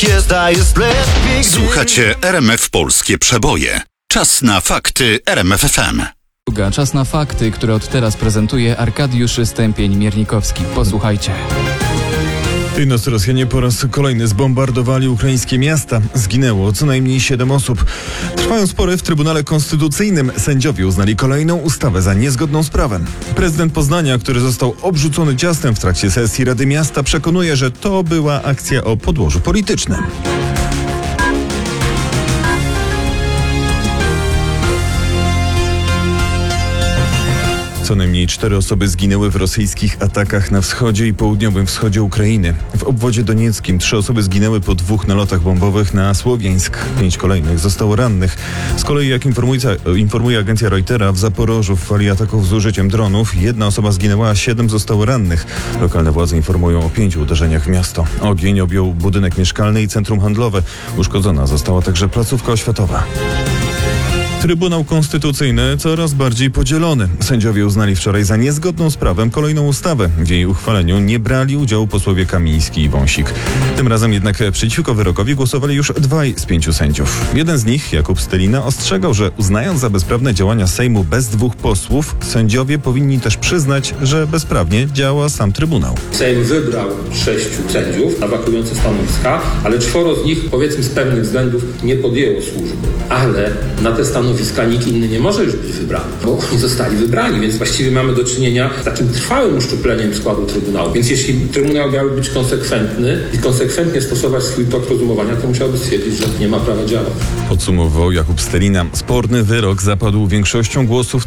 Słuchacie RMF Polskie Przeboje. Czas na fakty RMF FM. Czas na fakty, które od teraz prezentuje Arkadiusz Stępień-Miernikowski. Posłuchajcie. Tej nocy Rosjanie po raz kolejny zbombardowali ukraińskie miasta. Zginęło co najmniej 7 osób. Trwają spory w Trybunale Konstytucyjnym. Sędziowie uznali kolejną ustawę za niezgodną z prawem. Prezydent Poznania, który został obrzucony ciastem w trakcie sesji Rady Miasta, przekonuje, że to była akcja o podłożu politycznym. Co najmniej 4 osoby zginęły w rosyjskich atakach na wschodzie i południowym wschodzie Ukrainy. W obwodzie donieckim 3 osoby zginęły po 2 nalotach bombowych na Słowiańsk. 5 kolejnych zostało rannych. Z kolei, jak informuje agencja Reutera, w Zaporożu w fali ataków z użyciem dronów 1 osoba zginęła, a 7 zostało rannych. Lokalne władze informują o 5 uderzeniach w miasto. Ogień objął budynek mieszkalny i centrum handlowe. Uszkodzona została także placówka oświatowa. Trybunał Konstytucyjny coraz bardziej podzielony. Sędziowie uznali wczoraj za niezgodną z prawem kolejną ustawę. W jej uchwaleniu nie brali udziału posłowie Kamiński i Wąsik. Tym razem jednak przeciwko wyrokowi głosowali już 2 z 5 sędziów. Jeden z nich, Jakub Stelina, ostrzegał, że uznając za bezprawne działania Sejmu bez 2 posłów, sędziowie powinni też przyznać, że bezprawnie działa sam Trybunał. Sejm wybrał 6 sędziów na wakujące stanowiska, ale 4 z nich, powiedzmy z pewnych względów, nie podjęło służby. Ale na te stanowiska nikt inny nie może już być wybrany, bo oni zostali wybrani, więc właściwie mamy do czynienia z takim trwałym uszczupleniem składu Trybunału. Więc jeśli Trybunał miałby być konsekwentny i konsekwentnie stosować swój tok rozumowania, to musiałby stwierdzić, że nie ma prawa działać. Podsumował Jakub Stelina. Sporny wyrok zapadł większością głosów